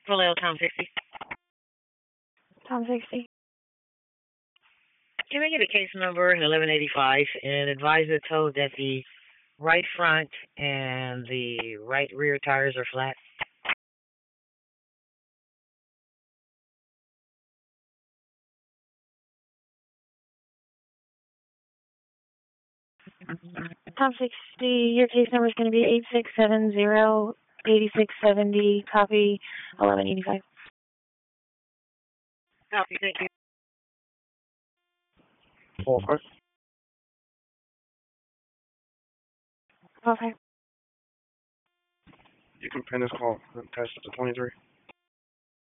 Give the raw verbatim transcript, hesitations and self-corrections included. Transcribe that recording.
Vallejo, Tom sixty. Tom sixty. Can I get a case number eleven eighty-five and advisor told that the right front and the right rear tires are flat? Tom sixty, your case number is going to be eight six seven zero, eight six seven zero, copy eleven eighty-five. Copy, thank you. Four five. Okay. You can pin this call and attach it to twenty-three.